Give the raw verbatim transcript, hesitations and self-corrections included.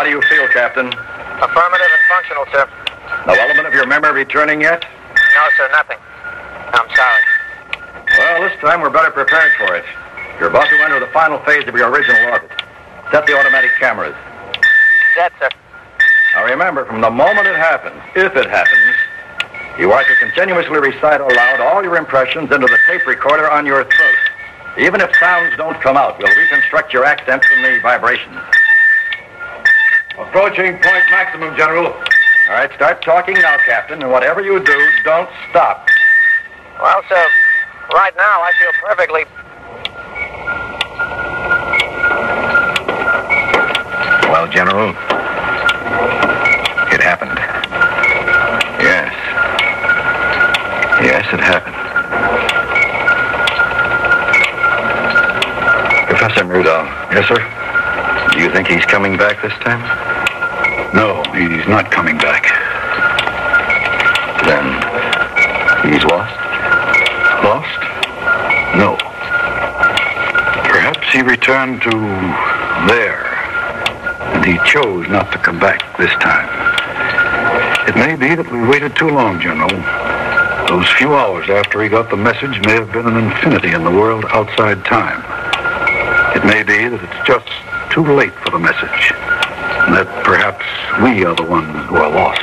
do you feel, Captain? Affirmative and functional, sir. No element of your memory returning yet? No, sir, nothing. I'm sorry. Well, this time we're better prepared for it. You're about to enter the final phase of your original orbit. Set the automatic cameras. Set, sir. Now remember, from the moment it happens, if it happens, you are to continuously recite aloud all your impressions into the tape recorder on your throat. Even if sounds don't come out, we'll reconstruct your accent from the vibrations. Approaching point maximum, General. All right, start talking now, Captain, and whatever you do, don't stop. Well, sir, right now I feel perfectly... Well, General, it happened. Yes. Yes, it happened. Professor Murdahl. Yes, sir? Do you think he's coming back this time? No, he's not coming back. Then he's lost? Lost? No. Perhaps he returned to there, and he chose not to come back this time. It may be that we waited too long, General. Those few hours after he got the message may have been an infinity in the world outside time. It may be that it's just too late for the message, and that perhaps we are the ones who are lost.